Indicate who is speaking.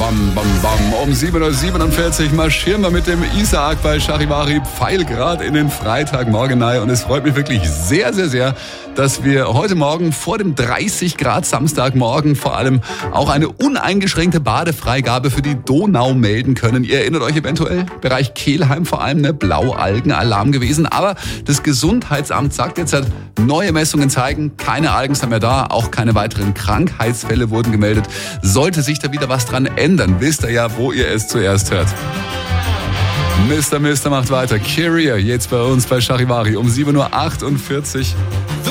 Speaker 1: bam, bam, bam. Um 7.47 Uhr marschieren wir mit dem Isaak bei Charivari Pfeilgrad in den Freitagmorgen rein. Und es freut mich wirklich sehr, sehr, sehr, dass wir heute Morgen vor dem 30 Grad Samstagmorgen vor allem auch eine uneingeschränkte Badefreigabe für die Donau melden können. Ihr erinnert euch eventuell, Bereich Kelheim vor allem, ne, Blaualgenalarm gewesen. Aber das Gesundheitsamt sagt jetzt, neue Messungen zeigen, keine Algen sind mehr da, auch keine weiteren Krankheitsfälle wurden gemeldet. Sollte sich da wieder was dran ändern, wisst ihr ja, wo ihr es zuerst hört. Mr. macht weiter. Kyria jetzt bei uns bei Charivari um 7.48 Uhr.